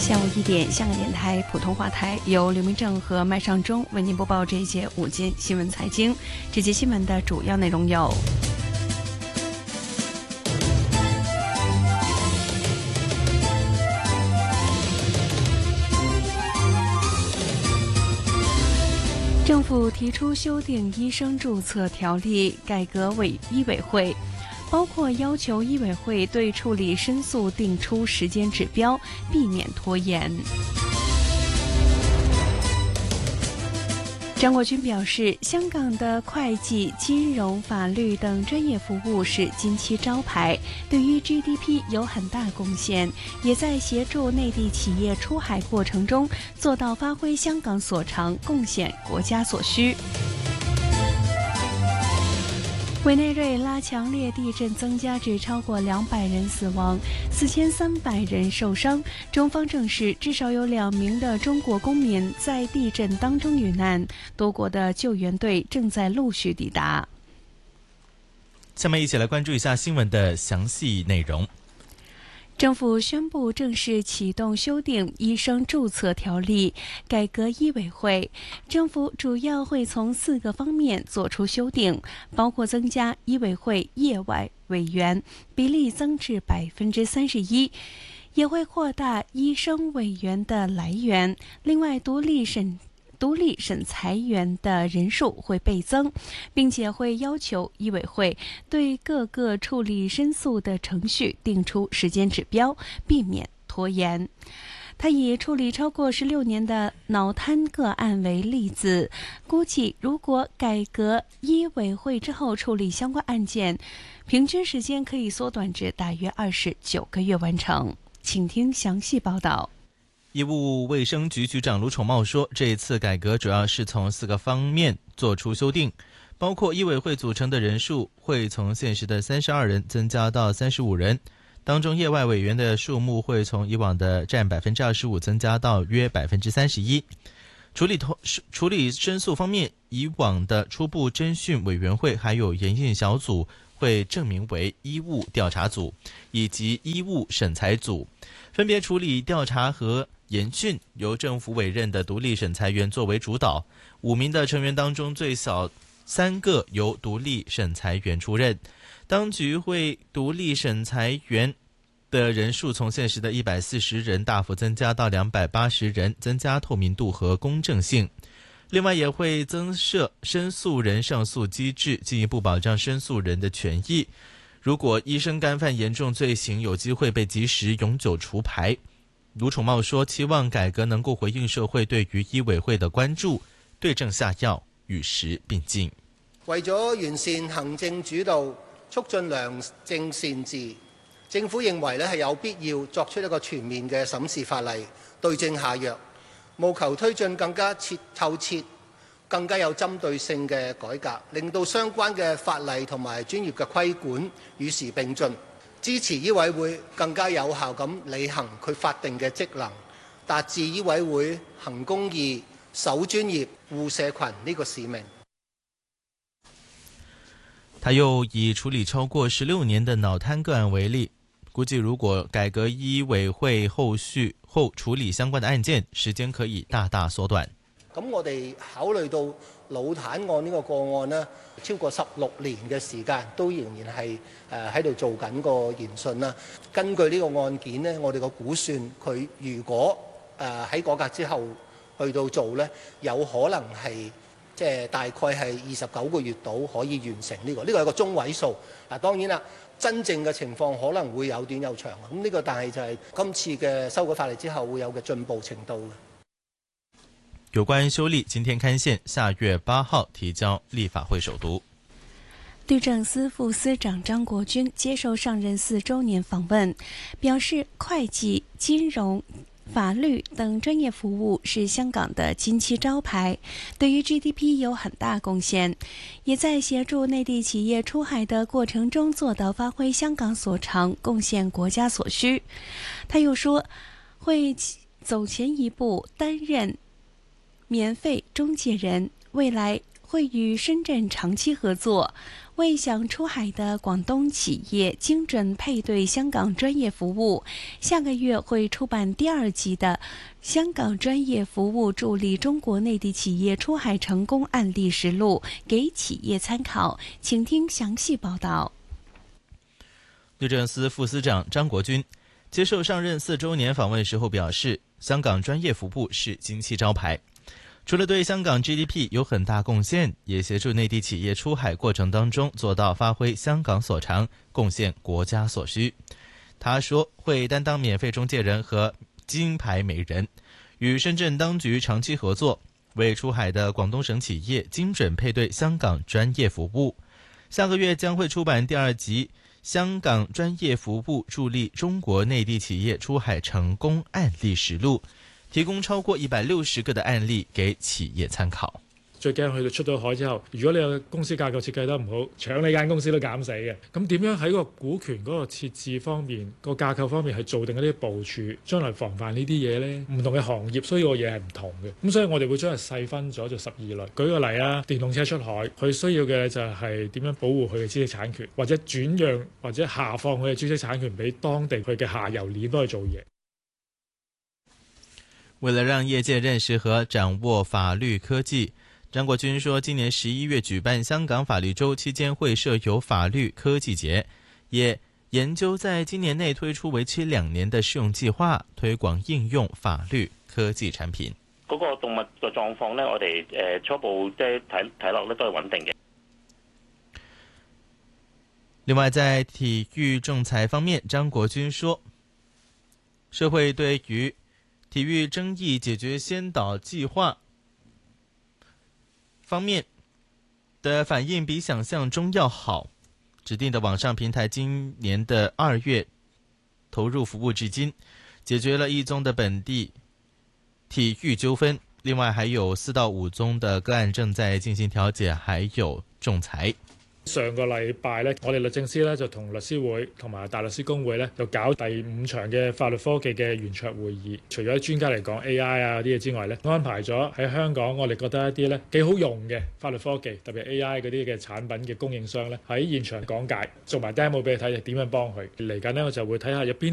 下午1点，香港电台普通话台由刘明正和麦尚中为您播报这一节午间新闻财经。这节新闻的主要内容有：政府提出修订医生注册条例，改革医委会，包括要求医委会对处理申诉定出时间指标，避免拖延。张国军表示，香港的会计、金融、法律等专业服务是金漆招牌，对于 GDP 有很大贡献，也在协助内地企业出海过程中做到发挥香港所长，贡献国家所需。委内瑞拉强烈地震增加至超过200人死亡，4300人受伤。中方证实，至少有2名的中国公民在地震当中遇难，多国的救援队正在陆续抵达。 下面一起来关注一下新闻的详细内容。 政府宣布正式启动修订医生注册条例，改革医委会。政府主要会从4个方面做出修订，包括增加医委会业外委员比例增至31%，也会扩大医生委员的来源。另外，独立审裁员的人数会倍增，并且会要求医委会对各个处理申诉的程序定出时间指标，避免拖延。他以处理超过16年的脑瘫个案为例子，估计如果改革医委会之后处理相关案件，平均时间可以缩短至大约29个月完成。请听详细报道。 医务卫生局局长卢宠茂说，这一次改革主要是从4个方面做出修订，包括医委会组成的人数会从现实的32人增加到35人，当中业外委员的数目会从以往的占25%增加到约31%。处理申诉方面，以往的初步侦讯委员会还有研议小组会正名为医务调查组以及医务审裁组，分别处理调查和研讯，由政府委任的独立审裁员作为主导，5名的成员当中最少3个由独立审裁员出任。当局会独立审裁员的人数从现实的140人大幅增加到280人，增加透明度和公正性。另外也会增设申诉人上诉机制，进一步保障申诉人的权益。如果医生干犯严重罪行，有机会被及时永久除牌。卢宠茂说，期望改革能够回应社会对于医委会的关注，对症下药，与时并进。 為咗完善行政主導，促進良政善治，政府認為係有必要作出一個全面嘅審視法例，對症下藥，務求推進更加透徹、更加有針對性嘅改革，令到相關嘅法例同埋專業嘅規管與時並進，支持醫委會更加有效咁履行佢法定嘅職能，達至醫委會行公義、守專業、護社群呢個使命。 他又以處理超過16年的腦癱個案為例，估計如果改革醫委會後處理相關的案件，時間可以大大縮短。 咁我哋考慮到腦癱案呢個個案呢，超過16年嘅時間都仍然係喺度做緊個研訊啦。根據呢個案件呢，我哋個估算，佢如果喺改革之後去到做呢，有可能係即係大概係29個月度可以完成呢個。呢個係個中位數。當然啦，真正嘅情況可能會有短有長。咁呢個但係就係今次嘅修改法例之後會有嘅進步程度。 有關修例，今天刊憲，下月8號提交立法會首讀。 律政司副司長張國軍接受上任4週年訪問，表示會計、金融、法律等專業服務是香港的金漆招牌，對於 GDP 有很大貢獻，也在協助內地企業出海的過程中做到發揮香港所長，貢獻國家所需。他又說，會走前一步擔任免費中介人，未來会与深圳长期合作，为想出海的广东企业精准配对香港专业服务。下个月会出版第2集的香港专业服务助力中国内地企业出海成功案例实录，给企业参考。请听详细报道。 律政司副司长张国军接受上任4周年访问时候表示，香港专业服务是金漆招牌，除了对香港 GDP 有很大贡献，也协助内地企业出海过程当中做到发挥香港所长，贡献国家所需。他说会担当免费中介人和金牌媒人，与深圳当局长期合作，为出海的广东省企业精准配对香港专业服务。下个月将会出版第2集香港专业服務助力中國內地企業出海成功案例實錄，提供超過160個的案例給企業參考。 最驚去到出到海之後，如果你個公司架構設計得唔好，搶你間公司都減死嘅。咁點樣喺個股權嗰個設置方面、個架構方面係做定一啲部署，將來防範呢啲嘢呢？唔同嘅行業需要嘅嘢係唔同嘅。咁所以我哋會將佢細分咗做12類。舉個例啊，電動車出海，佢需要嘅就係點樣保護佢嘅知識產權，或者轉讓或者下放佢嘅知識產權俾當地佢嘅下游鏈都去做嘢。 為了讓業界認識和掌握法律科技，張國軍說今年11月舉辦香港法律週期間會設有法律科技節，也研究在今年內推出為期2年的試用計劃，推廣應用法律科技產品。 嗰個動物嘅狀況呢，我哋初步即係睇落咧都係穩定嘅。 另外在體育仲裁方面，張國軍說社會對於體育爭議解決先導計劃方面的反應比想象中要好，指定的網上平台今年的2月投入服務至今，解決了1宗的本地體育糾紛，另外還有4到5宗的個案正在進行調解，還有仲裁。 上個禮拜咧，我哋律政司咧就同律師會同埋大律師公會咧就搞第5場嘅法律科技嘅圓桌會議。除咗專家嚟講 AI 啊啲嘢之外咧，安排咗喺香港我哋覺得一啲咧幾好用嘅法律科技，特別 AI 嗰啲嘅產品嘅供應商咧喺現場講解，做埋 demo 俾你睇，點樣幫佢。嚟緊呢，我就會睇下有邊